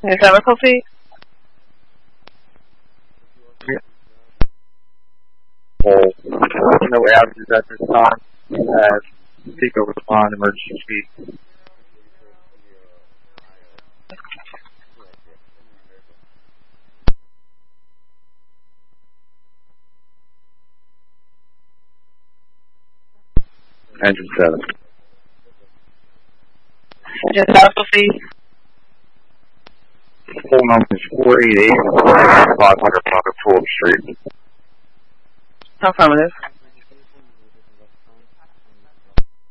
Is that Sophie? Well, no outages at this time. Speak over the line, emergency speed. Engine 7. Is that Sophie? Full number is 488 500 Fulton Street. Affirmative.